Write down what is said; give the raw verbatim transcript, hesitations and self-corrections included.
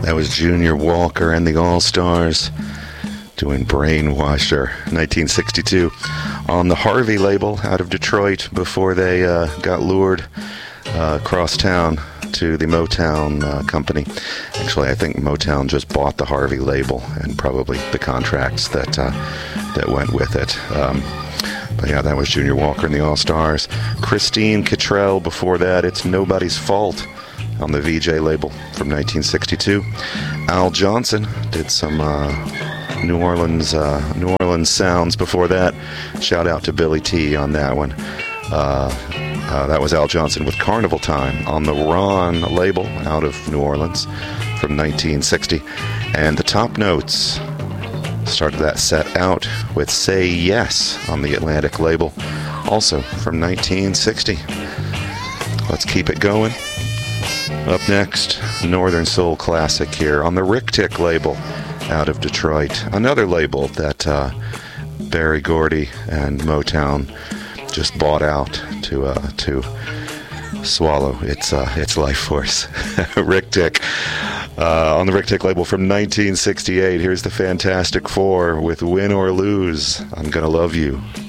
That was Junior Walker and the All-Stars doing Brainwasher, nineteen sixty-two, on the Harvey label out of Detroit before they uh, got lured uh, across town to the Motown uh, company. Actually, I think Motown just bought the Harvey label and probably the contracts that uh, that went with it. Um, but yeah, that was Junior Walker and the All-Stars. Christine Cottrell before that, It's Nobody's Fault, on the V J label from nineteen sixty-two. Al Johnson did some uh, New Orleans uh, New Orleans sounds before that. Shout out to Billy T on that one. Uh, uh, that was Al Johnson with Carnival Time on the Ron label out of New Orleans from nineteen sixty. And the Top Notes started that set out with Say Yes on the Atlantic label, also from nineteen sixty. Let's keep it going. Up next, Northern Soul Classic here on the Rick Tick label out of Detroit. Another label that uh, Berry Gordy and Motown just bought out to uh, to swallow its uh, its life force. Rick Tick uh, on the Rick Tick label from nineteen sixty-eight. Here's the Fantastic Four with Win or Lose, I'm Gonna Love You.